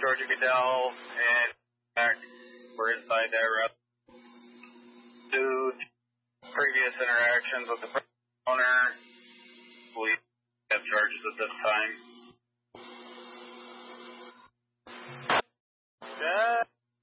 Georgia Goodell and back were inside that route. Due to previous interactions with the owner, we have charges at this time.